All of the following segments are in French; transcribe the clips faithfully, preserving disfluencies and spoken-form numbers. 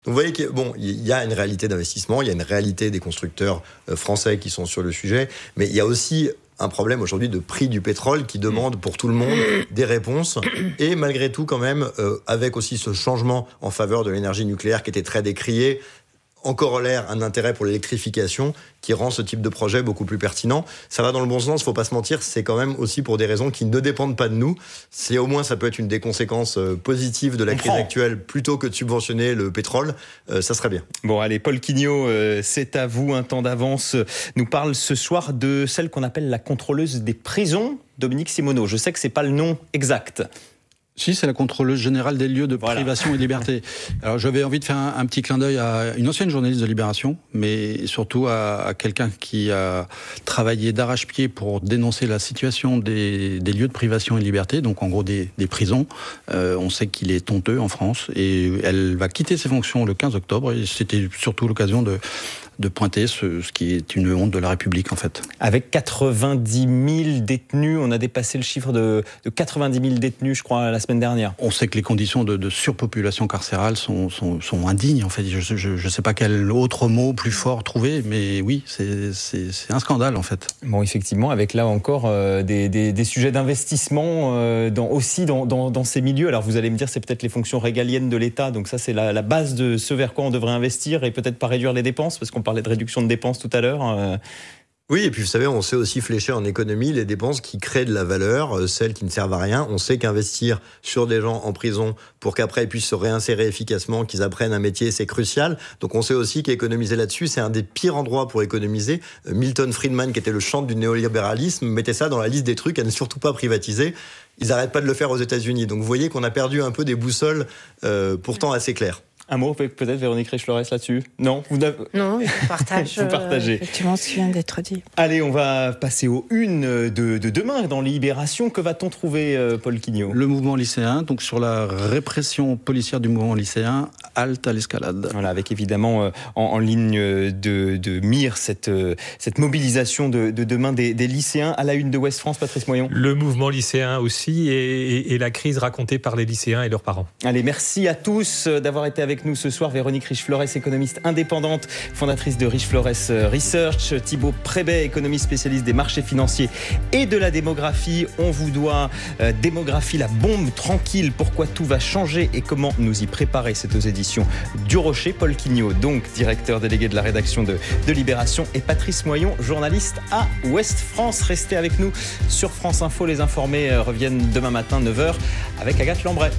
vous voyez qu'il bon, y a une réalité d'investissement, il y a une réalité des constructeurs français qui sont sur le sujet, mais il y a aussi un problème aujourd'hui de prix du pétrole qui demande pour tout le monde des réponses. Et malgré tout, quand même, euh, avec aussi ce changement en faveur de l'énergie nucléaire qui était très décrié, en corollaire, un intérêt pour l'électrification qui rend ce type de projet beaucoup plus pertinent. Ça va dans le bon sens, il ne faut pas se mentir, c'est quand même aussi pour des raisons qui ne dépendent pas de nous. C'est au moins, ça peut être une des conséquences positives de la crise actuelle, plutôt que de subventionner le pétrole, euh, ça serait bien. Bon, allez, Paul Quignot, euh, c'est à vous, un temps d'avance, nous parle ce soir de celle qu'on appelle la contrôleuse des prisons, Dominique Simoneau. Je sais que ce n'est pas le nom exact. Si, c'est la contrôleuse générale des lieux de voilà. privation et de liberté. Alors, j'avais envie de faire un, un petit clin d'œil à une ancienne journaliste de Libération, mais surtout à, à quelqu'un qui a travaillé d'arrache-pied pour dénoncer la situation des, des lieux de privation et de liberté, donc en gros des, des prisons. Euh, on sait qu'il est honteux en France et elle va quitter ses fonctions le quinze octobre et c'était surtout l'occasion de de pointer ce, ce qui est une honte de la République, en fait. Avec quatre-vingt-dix mille détenus, on a dépassé le chiffre de, de quatre-vingt-dix mille détenus, je crois, la semaine dernière. On sait que les conditions de, de surpopulation carcérale sont, sont, sont indignes, en fait. Je ne sais pas quel autre mot plus fort trouver, mais oui, c'est, c'est, c'est un scandale, en fait. Bon, effectivement, avec là encore euh, des, des, des sujets d'investissement euh, dans, aussi dans, dans, dans ces milieux. Alors, vous allez me dire, c'est peut-être les fonctions régaliennes de l'État, donc ça, c'est la, la base de ce vers quoi on devrait investir et peut-être pas réduire les dépenses, parce qu'on parlait de réduction de dépenses tout à l'heure. Euh... Oui, et puis vous savez, on sait aussi flécher en économie les dépenses qui créent de la valeur, euh, celles qui ne servent à rien. On sait qu'investir sur des gens en prison pour qu'après ils puissent se réinsérer efficacement, qu'ils apprennent un métier, c'est crucial. Donc on sait aussi qu'économiser là-dessus, c'est un des pires endroits pour économiser. Euh, Milton Friedman, qui était le chantre du néolibéralisme, mettait ça dans la liste des trucs à ne surtout pas privatiser. Ils n'arrêtent pas de le faire aux États-Unis. Donc vous voyez qu'on a perdu un peu des boussoles euh, pourtant assez claires. Un mot peut-être, Véronique Riche-Flores, là-dessus ? Non, vous n'avez... Non, je partage vous partagez. Euh, effectivement ce qui vient d'être dit. Allez, on va passer aux une de, de demain dans Libération. Que va-t-on trouver, euh, Paul Quignot ? Le mouvement lycéen, donc sur la répression policière du mouvement lycéen, halte à l'escalade. Voilà, avec évidemment euh, en, en ligne de, de mire cette, euh, cette mobilisation de, de demain des, des lycéens. À la une de Ouest France, Patrice Moyon. Le mouvement lycéen aussi et, et, et la crise racontée par les lycéens et leurs parents. Allez, merci à tous d'avoir été avec nous ce soir. Véronique Riche-Flores, économiste indépendante, fondatrice de Riche-Flores Research. Thibaut Prébet, économiste spécialiste des marchés financiers et de la démographie. On vous doit euh, Démographie, la bombe tranquille. Pourquoi tout va changer et comment nous y préparer. C'est aux éditions du Rocher. Paul Quignot, donc directeur délégué de la rédaction de, de Libération, et Patrice Moyon, journaliste à Ouest France. Restez avec nous sur France Info. Les informés euh, reviennent demain matin neuf heures avec Agathe Lambray.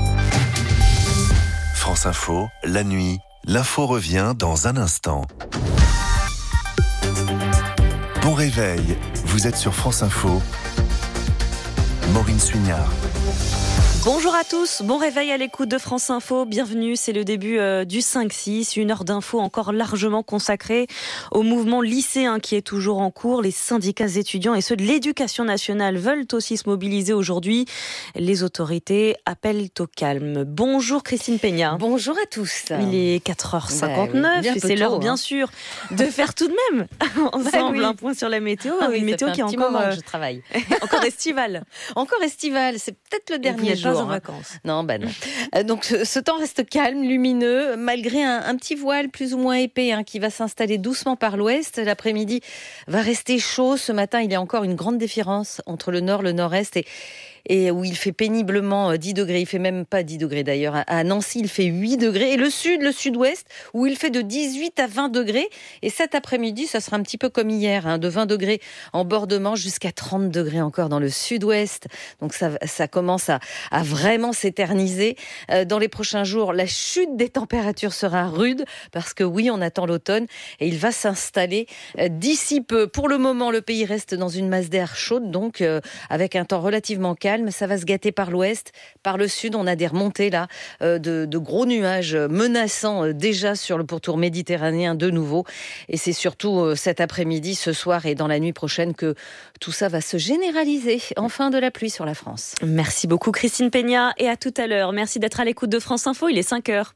France Info, la nuit, l'info revient dans un instant. Bon réveil, vous êtes sur France Info. Maureen Suignard. Bonjour à tous, bon réveil à l'écoute de France Info, bienvenue, c'est le début euh, du cinq six, une heure d'info encore largement consacrée au mouvement lycéen qui est toujours en cours. Les syndicats étudiants et ceux de l'éducation nationale veulent aussi se mobiliser aujourd'hui. Les autorités appellent au calme. Bonjour Christine Peña. Bonjour à tous. Il est quatre heures cinquante-neuf bah oui, et c'est l'heure tôt, bien hein. sûr de faire tout de même ensemble bah oui. un point sur la météo. Ah oui, une météo qui est encore, moment que je travaille. encore estivale. Encore estivale, c'est peut-être le dernier jour. Pas en vacances. Non, bah non. Euh, donc ce, ce temps reste calme, lumineux, malgré un, un petit voile plus ou moins épais hein, qui va s'installer doucement par l'ouest. L'après-midi va rester chaud. Ce matin, il y a encore une grande différence entre le nord, le nord-est et et où il fait péniblement dix degrés, il fait même pas dix degrés d'ailleurs, à Nancy il fait huit degrés, et le sud, le sud-ouest, où il fait de dix-huit à vingt degrés, et cet après-midi, ça sera un petit peu comme hier, hein, de vingt degrés en bord de Manche jusqu'à trente degrés encore dans le sud-ouest, donc ça, ça commence à, à vraiment s'éterniser. Euh, dans les prochains jours, la chute des températures sera rude, parce que oui, on attend l'automne, et il va s'installer euh, d'ici peu. Pour le moment, le pays reste dans une masse d'air chaude, donc euh, avec un temps relativement calme. Ça va se gâter par l'ouest. Par le sud, on a des remontées là, euh, de, de gros nuages menaçants euh, déjà sur le pourtour méditerranéen de nouveau. Et c'est surtout euh, cet après-midi, ce soir et dans la nuit prochaine que tout ça va se généraliser. Enfin de la pluie sur la France. Merci beaucoup Christine Peña et à tout à l'heure. Merci d'être à l'écoute de France Info, il est cinq heures.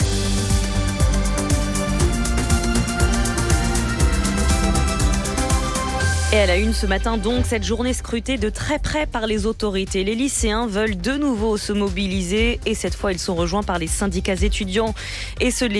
Et à la une ce matin, donc, cette journée scrutée de très près par les autorités. Les lycéens veulent de nouveau se mobiliser et cette fois, ils sont rejoints par les syndicats étudiants et ceux de